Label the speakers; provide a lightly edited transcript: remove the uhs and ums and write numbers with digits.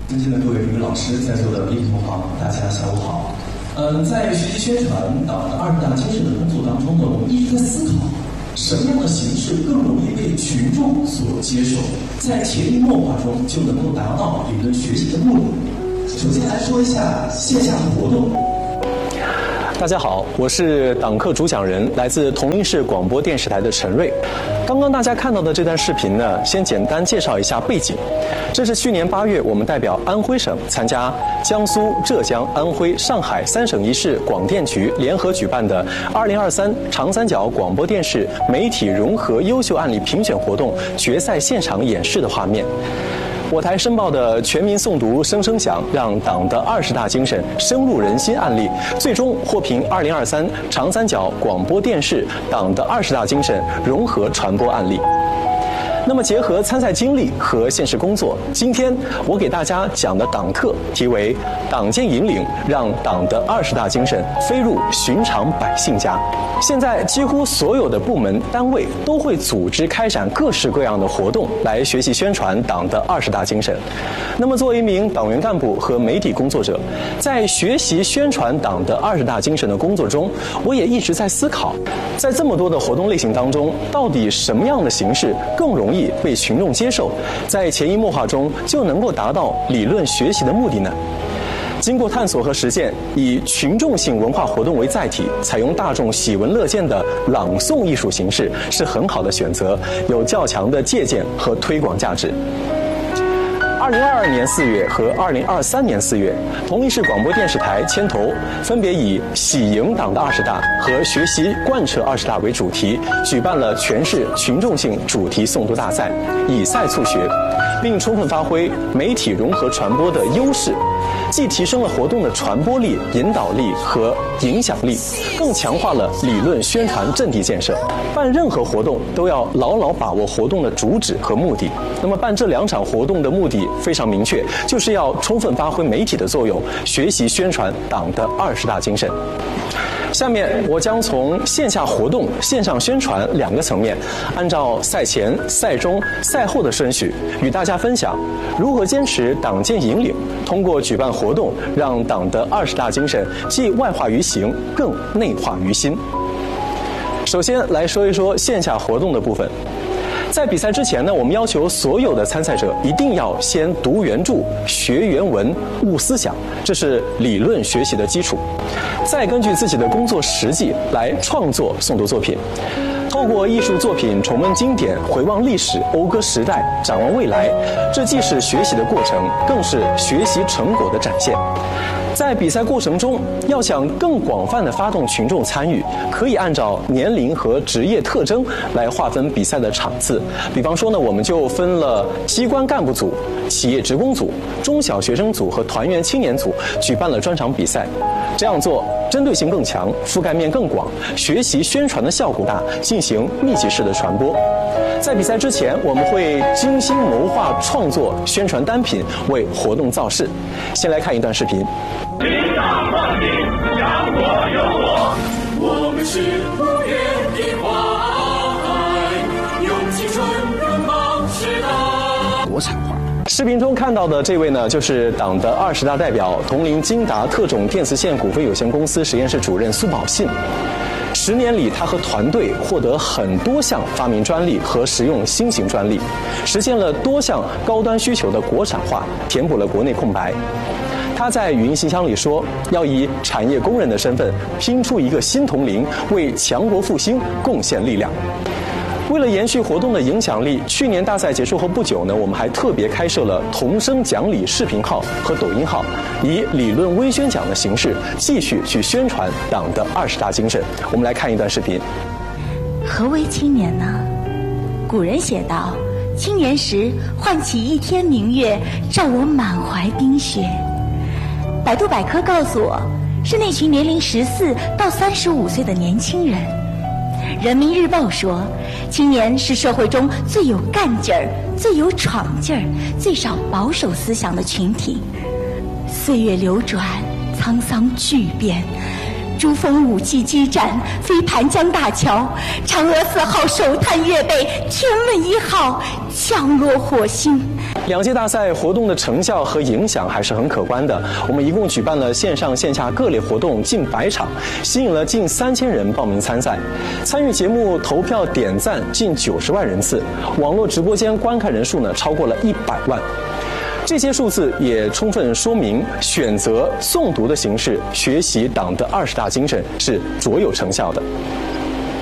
Speaker 1: 尊敬的各位名老师，在座的弟同行，大家下午好。在学习宣传党的20大精神的工作当中呢，我们一直在思考，什么样的形式更容易被群众所接受，在潜移默化中就能够达到理论学习的目的。首先来说一下线下活动。
Speaker 2: 大家好，我是党课主讲人，来自铜陵市广播电视台的陈瑞。刚刚大家看到的这段视频呢，先简单介绍一下背景。这是去年8月，我们代表安徽省参加江苏、浙江、安徽、上海3省1市广电局联合举办的2023长三角广播电视媒体融合优秀案例评选活动决赛现场演示的画面。我台申报的全民诵读声声响，让党的20大精神深入人心案例，最终获评2023长三角广播电视党的20大精神融合传播案例。那么结合参赛经历和现实工作，今天我给大家讲的党课题为党建引领，让党的20大精神飞入寻常百姓家。现在几乎所有的部门单位都会组织开展各式各样的活动来学习宣传党的20大精神。那么作为一名党员干部和媒体工作者，在学习宣传党的20大精神的工作中，我也一直在思考，在这么多的活动类型当中，到底什么样的形式更容易被群众接受，在潜移默化中就能够达到理论学习的目的呢？经过探索和实践，以群众性文化活动为载体，采用大众喜闻乐见的朗诵艺术形式是很好的选择，有较强的借鉴和推广价值。2022年4月和2023年4月，铜陵市广播电视台牵头，分别以喜迎党的20大和学习贯彻20大为主题，举办了全市群众性主题诵读大赛，以赛促学，并充分发挥媒体融合传播的优势，既提升了活动的传播力、引导力和影响力，更强化了理论宣传阵地建设。办任何活动都要牢牢把握活动的主旨和目的。那么办这2场活动的目的非常明确，就是要充分发挥媒体的作用，学习宣传党的20大精神。下面我将从线下活动、线上宣传2个层面，按照赛前、赛中、赛后的顺序，与大家分享如何坚持党建引领，通过举办活动，让党的20大精神既外化于行，更内化于心。首先来说一说线下活动的部分。在比赛之前呢，我们要求所有的参赛者一定要先读原著、学原文、悟思想，这是理论学习的基础。再根据自己的工作实际来创作诵读作品，透过艺术作品重温经典、回望历史、讴歌时代、展望未来，这既是学习的过程，更是学习成果的展现。在比赛过程中，要想更广泛地发动群众参与，可以按照年龄和职业特征来划分比赛的场次。比方说呢，我们就分了机关干部组、企业职工组、中小学生组和团员青年组，举办了专场比赛。这样做针对性更强，覆盖面更广，学习宣传的效果大，进行密集式的传播。在比赛之前，我们会精心谋划创作宣传单品，为活动造势。先来看一段视频。
Speaker 3: 领导万里，扬我有我，我们是五月的花海，用青春拥抱时代。
Speaker 4: 国产化。
Speaker 2: 视频中看到的这位呢，就是党的20大代表、铜陵金达特种电磁线股份有限公司实验室主任苏宝信。10年里，他和团队获得很多项发明专利和实用新型专利，实现了多项高端需求的国产化，填补了国内空白。他在语音信箱里说，要以产业工人的身份拼出一个新铜陵，为强国复兴贡献力量。为了延续活动的影响力，去年大赛结束后不久呢，我们还特别开设了同声讲理视频号和抖音号，以理论微宣讲的形式继续去宣传党的20大精神。我们来看一段视频。
Speaker 5: 何为青年呢？古人写道：青年时唤起一天明月，照我满怀冰雪。百度百科告诉我，是那群年龄14到35岁的年轻人。人民日报说，青年是社会中最有干劲儿、最有闯劲儿、最少保守思想的群体。岁月流转，沧桑巨变，珠峰武器激战，飞盘江大桥，嫦娥4号首探月背，天问1号降落火星。
Speaker 2: 两届大赛活动的成效和影响还是很可观的。我们一共举办了线上线下各类活动近100场，吸引了近3000人报名参赛。参与节目投票点赞近90万人次，网络直播间观看人数呢超过了100万。这些数字也充分说明，选择诵读的形式学习党的20大精神是卓有成效的。